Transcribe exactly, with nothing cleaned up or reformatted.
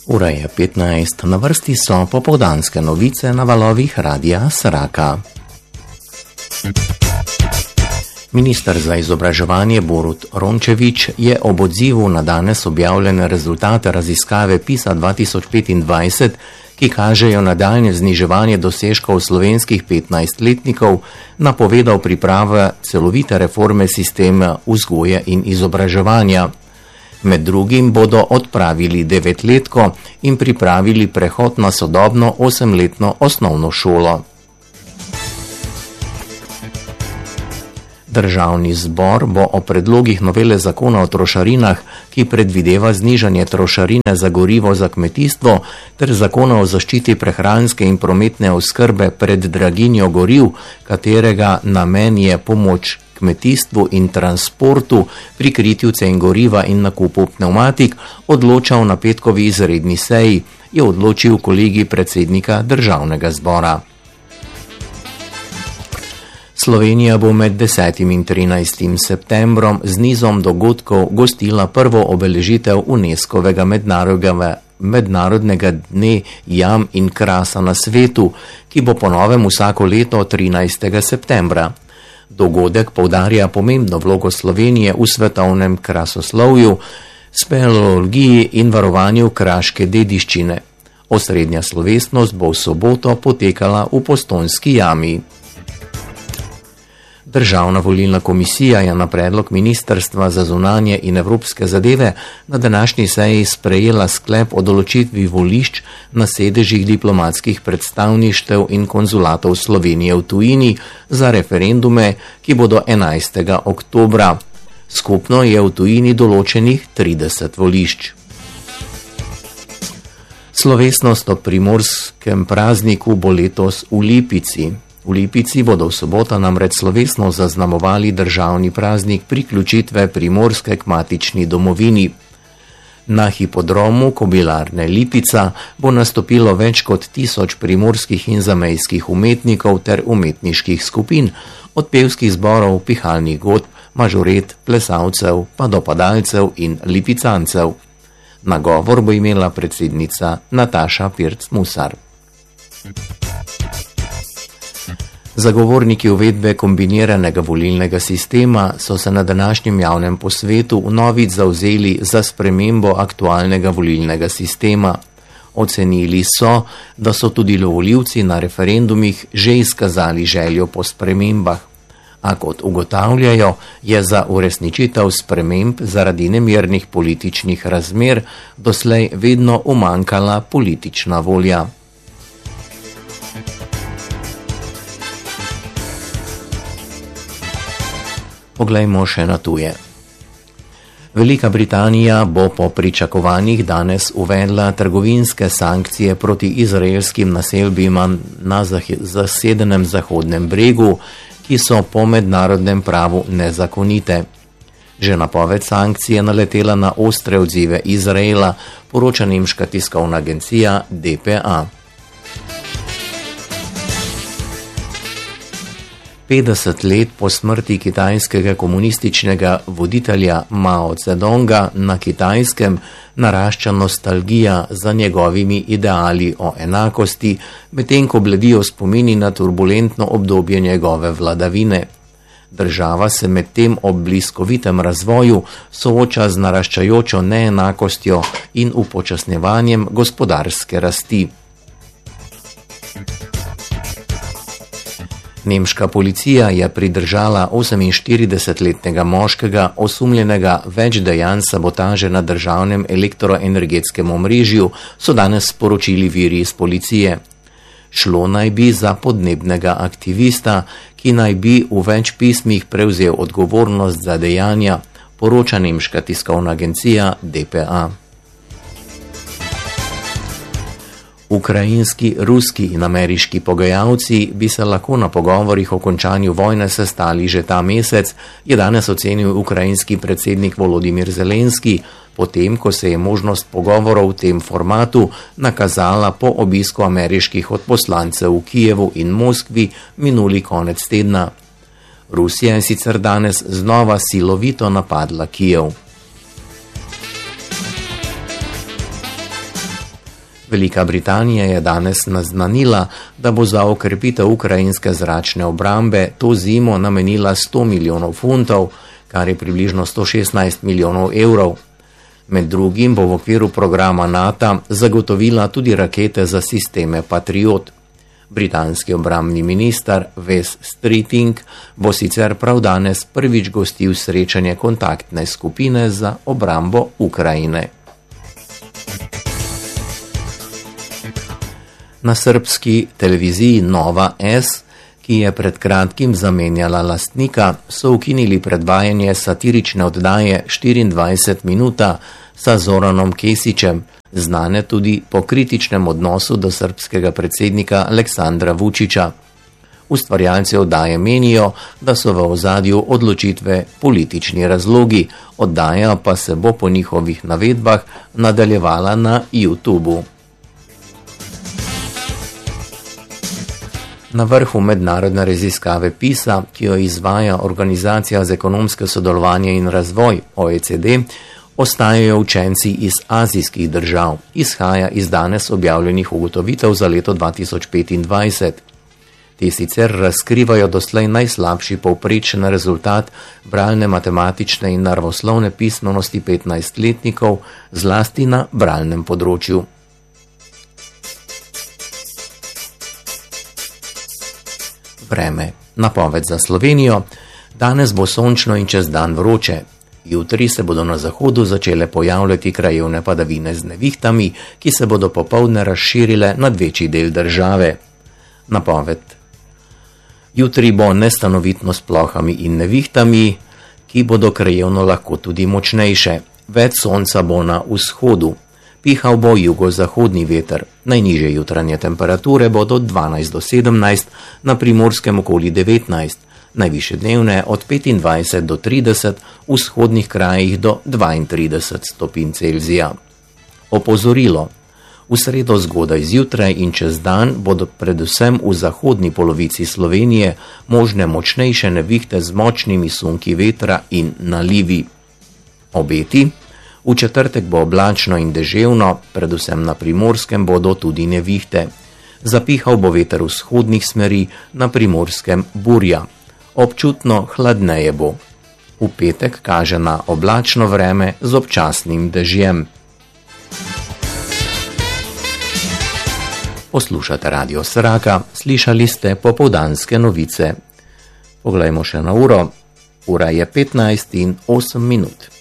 Ura je petnajst, na vrsti so popoldanske novice na valovih Radia Sraka. Minister za izobraževanje Borut Rončević je ob odzivu na danes objavljene rezultate raziskave PISA dva tisoč petindvajset, ki kažejo nadaljnje zniževanje dosežkov slovenskih petnajstletnikov, napovedal priprave celovite reforme sistema vzgoje in izobraževanja. Med drugim bodo odpravili devetletko in pripravili prehod na sodobno osemletno osnovno šolo. Državni zbor bo o predlogih novele zakona o trošarinah, ki predvideva znižanje trošarine za gorivo za kmetijstvo, ter zakona o zaščiti prehranske in prometne oskrbe pred draginjo goriv, katerega namen je pomoč kmetijstvu in transportu pri kritju cen goriva in nakupu pnevmatik, odločal na petkovi izredni seji, je odločil kolegij predsednika Državnega zbora. Slovenija bo med desetim in trinajstim septembrom z nizom dogodkov gostila prvo obeležitev UNESCO-vega mednarodnega, mednarodnega dne jam in krasa na svetu, ki bo po novem vsako leto trinajstega septembra. Dogodek poudarja pomembno vlogo Slovenije v svetovnem krasoslovju, speleologiji in varovanju kraške dediščine. Osrednja slovesnost bo v soboto potekala v Postojnski jami. Državna volilna komisija je na predlog Ministrstva za zunanje in evropske zadeve na današnji seji sprejela sklep o določitvi volišč na sedežih diplomatskih predstavništev in konzulatov Slovenije v tujini za referendume, ki bodo enajstega oktobra. Skupno je v tujini določenih trideset volišč. Slovesnost ob primorskem prazniku bo letos v Lipici. V Lipici bodo v soboto namreč slovesno zaznamovali državni praznik priključitve Primorske k matični domovini. Na hipodromu Kobilarne Lipica bo nastopilo več kot tisoč primorskih in zamejskih umetnikov ter umetniških skupin, od pevskih zborov, pihalnih godb, mažoret, plesalcev, pa do padalcev in lipicancev. Nagovor bo imela predsednica Nataša Pirc-Musar. Zagovorniki uvedbe kombiniranega volilnega sistema so se na današnjem javnem posvetu vnovič zavzeli za spremembo aktualnega volilnega sistema. Ocenili so, da so tudi volivci na referendumih že izkazali željo po spremembah. A kot ugotavljajo, je za uresničitev sprememb zaradi nemirnih političnih razmer doslej vedno umanjkala politična volja. Poglejmo še na tuje. Velika Britanija bo po pričakovanjih danes uvedla trgovinske sankcije proti izraelskim naselbinam na zasedenem Zahodnem bregu, ki so po mednarodnem pravu nezakonite. Že napoved sankcije naletela na ostre odzive Izraela, poroča nemška tiskovna agencija D P A. petdeset let po smrti kitajskega komunističnega voditelja Mao Zedonga na Kitajskem narašča nostalgija za njegovimi ideali o enakosti, medtem ko bledijo spomini na turbulentno obdobje njegove vladavine. Država se medtem ob bliskovitem razvoju sooča z naraščajočo neenakostjo in upočasnjevanjem gospodarske rasti. Nemška policija je pridržala oseminštiridesetletnega moškega, osumljenega več dejanj sabotaže na državnem elektroenergetskem omrežju, so danes sporočili viri iz policije. Šlo naj bi za podnebnega aktivista, ki naj bi v več pismih prevzel odgovornost za dejanja, poroča nemška tiskovna agencija D P A. Ukrajinski, ruski in ameriški pogajalci bi se lahko na pogovorih o končanju vojne sestali že ta mesec, je danes ocenil ukrajinski predsednik Volodimir Zelenski, potem ko se je možnost pogovorov v tem formatu nakazala po obisku ameriških odposlancev v Kijevu in Moskvi minuli konec tedna. Rusija je sicer danes znova silovito napadla Kijev. Velika Britanija je danes naznanila, da bo za okrepitev ukrajinske zračne obrambe to zimo namenila sto milijonov funtov, kar je približno sto šestnajst milijonov evrov. Med drugim bo v okviru programa NATO zagotovila tudi rakete za sisteme Patriot. Britanski obrambni minister Wes Streeting bo sicer prav danes prvič gostil srečanje kontaktne skupine za obrambo Ukrajine. Na srbski televiziji Nova S, ki je pred kratkim zamenjala lastnika, so ukinili predvajanje satirične oddaje štiriindvajset minuta sa Zoranom Kesićem, znane tudi po kritičnem odnosu do srbskega predsednika Aleksandra Vučića. Ustvarjalci oddaje menijo, da so v ozadju odločitve politični razlogi, oddaja pa se bo po njihovih navedbah nadaljevala na YouTubu. Na vrhu mednarodne raziskave PISA, ki jo izvaja Organizacija za ekonomsko sodelovanje in razvoj O E C D, ostajajo učenci iz azijskih držav, izhaja iz danes objavljenih ugotovitev za leto dva tisoč petindvajset. Te sicer razkrivajo doslej najslabši povprečen rezultat bralne, matematične in naravoslovne pismenosti petnajstletnikov, zlasti na bralnem področju. Vreme. Napoved za Slovenijo. Danes bo sončno in čez dan vroče. Jutri se bodo na zahodu začele pojavljati krajevne padavine z nevihtami, ki se bodo popoldne razširile nad večji del države. Napoved. Jutri bo nestanovitno s plohami in nevihtami, ki bodo krajevno lahko tudi močnejše. Več sonca bo na vzhodu. Pihal bo jugozahodni veter. Najnižje jutranje temperature bodo dvanajst do sedemnajst, na Primorskem okoli devetnajst, najvišje dnevne od petindvajset do trideset, v vzhodnih krajih do dvaintrideset stopinj Celzija. Opozorilo. V sredo zgodaj zjutraj in čez dan bodo predvsem v zahodni polovici Slovenije možne močnejše nevihte z močnimi sunki vetra in nalivi. Obeti. V četrtek bo oblačno in deževno, predvsem na Primorskem bodo tudi nevihte. Zapihal bo veter vzhodnih smeri, na Primorskem burja. Občutno hladneje bo. V petek kaže na oblačno vreme z občasnim dežjem. Poslušate Radio Sraka, slišali ste popoldanske novice. Poglejmo še na uro. Ura je petnajst in osem minut.